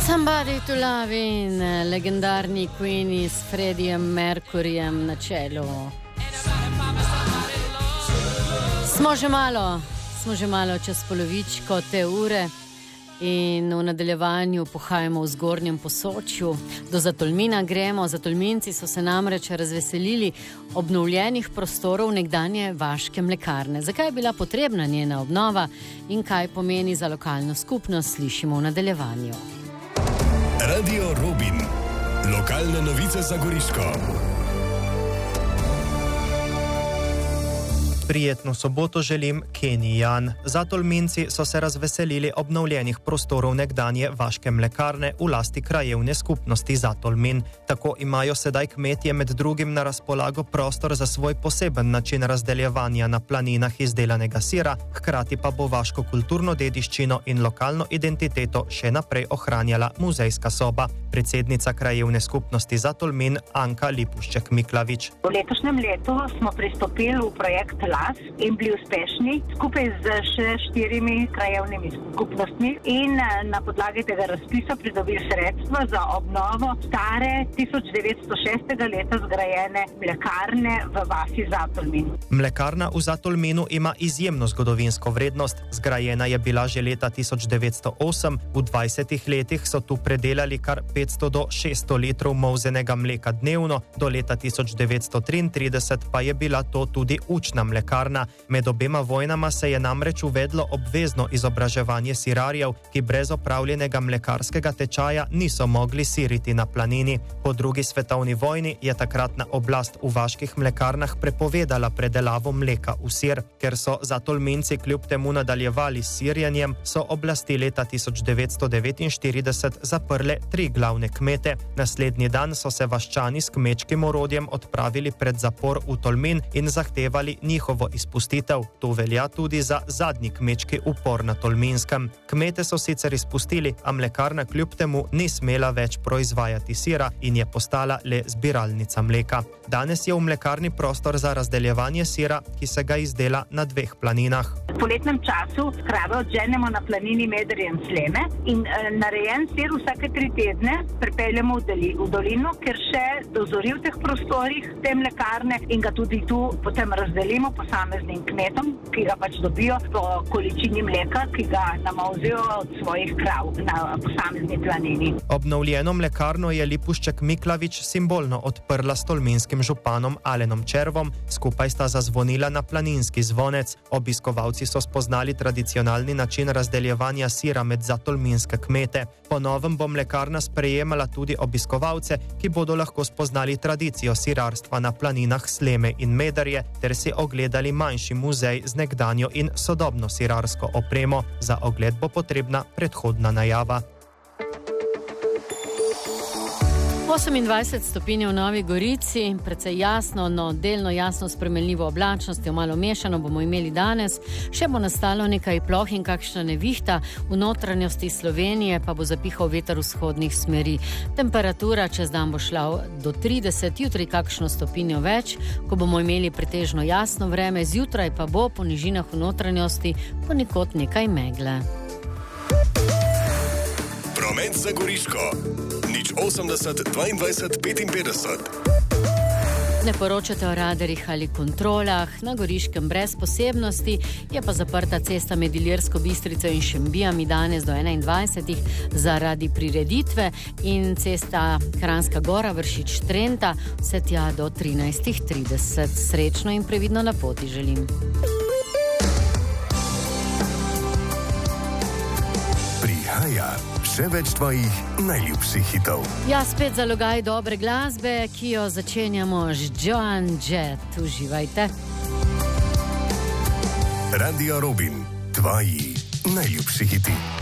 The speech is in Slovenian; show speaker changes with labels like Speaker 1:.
Speaker 1: Somebody to love in legendarni Queeni s Freddiem Mercuryjem na čelu. Smo že malo čez polovičko te ure in v nadaljevanju pohajamo v Zgornjem Posočju. Do Zatolmina gremo. Zatolminci so se namreč razveselili obnovljenih prostorov nekdanje vaške mlekarne. Zakaj je bila potrebna njena obnova in kaj pomeni za lokalno skupnost, slišimo v nadaljevanju.
Speaker 2: Radio Robin. Lokalne novice za Goriško.
Speaker 3: Prijetno soboto želim, Kenny Jan. Zatolminci so se razveselili obnovljenih prostorov nekdanje vaške mlekarne v lasti krajevne skupnosti Zatolmin. Tako imajo sedaj kmetje med drugim na razpolago prostor za svoj poseben način razdeljevanja na planinah izdelanega sira, hkrati pa bo vaško kulturno dediščino in lokalno identiteto še naprej ohranjala muzejska soba. Predsednica krajevne skupnosti Zatolmin Anka Lipušček-Miklavič.
Speaker 4: V letošnjem letu smo pristopili v projekt LAS in bili uspešni skupaj z še 4 krajevnimi skupnostmi in na podlagi tega razpisa pridobili sredstva za obnovo stare 1906. leta zgrajene mlekarne v vasi Zatolmin.
Speaker 3: Mlekarna v Zatolminu ima izjemno zgodovinsko vrednost. Zgrajena je bila že leta 1908. V 20 letih so tu predelali kar 500 do 600 litrov molzenega mleka dnevno, do leta 1933 pa je bila to tudi učna mlekarna. Med obema vojnama se je namreč uvedlo obvezno izobraževanje sirarjev, ki brez opravljenega mlekarskega tečaja niso mogli siriti na planini. Po drugi svetovni vojni je takratna oblast v vaških mlekarnah prepovedala predelavo mleka v sir. Ker so Zatolminci kljub temu nadaljevali s sirjenjem, so oblasti leta 1949 zaprle 3 glavne kmete. Naslednji dan so se vaščani s kmečkim orodjem odpravili pred zapor v Tolmin in zahtevali njihovo izpustitev. To velja tudi za zadnji kmečki upor na Tolminskem. Kmete so sicer izpustili, a mlekarna kljub temu ni smela več proizvajati sira in je postala le zbiralnica mleka. Danes je v mlekarni prostor za razdeljevanje sira, ki se ga izdela na 2 planinah.
Speaker 4: V poletnem času krave odženemo na planini Medrje in Sleme in narejen sir vsake 3 tedne pripeljemo v dolino, ker še dozori v teh prostorih te mlekarne in ga tudi tu potem razdelimo posameznim kmetom, ki ga pač dobijo po količini mleka, ki ga namazijo od svojih krav na posamezni planini.
Speaker 3: Obnovljeno mlekarno je Lipušček-Miklavič simbolno odprla s tolminskim županom Alenom Červom. Skupaj sta zazvonila na planinski zvonec. Obiskovalci so spoznali tradicionalni način razdeljevanja sira med zatolminske kmete. Po novem bo mlekarna sprejemala tudi obiskovalce, ki bodo lahko spoznali tradicijo sirarstva na planinah Sleme in Medrje ter si ogledali manjši muzej z nekdanjo in sodobno sirarsko opremo. Za ogled bo potrebna predhodna najava.
Speaker 1: 28 stopinj v Novi Gorici, precej jasno, no delno jasno spremenljivo oblačnostjo, malo mešano bomo imeli danes. Še bo nastalo nekaj ploh in kakšna nevihta, v notranjosti Slovenije pa bo zapihal veter vzhodnih smeri. Temperatura čez dan bo šla do 30, jutri kakšno stopinjo več, ko bomo imeli pretežno jasno vreme, zjutraj pa bo po nižinah v notranjosti ponekod nekaj megle.
Speaker 2: Promet za Goriško. 80 22 55.
Speaker 1: Ne poročate o radarjih ali kontrolah, na Goriškem brez posebnosti, je pa zaprta cesta med Ilirsko Bistrico in Šembijami danes do 21. zaradi prireditve in cesta Kranjska Gora Vršič-Trenta vse tja do 13:30. Srečno in previdno na poti želim.
Speaker 2: Prihaja še več tvojih najljubših hitov.
Speaker 1: Ja, spet zalogaj dobre glasbe, ki jo začenjamo z Joan Jett. Uživajte.
Speaker 2: Radio Robin, tvoji najljubši hiti.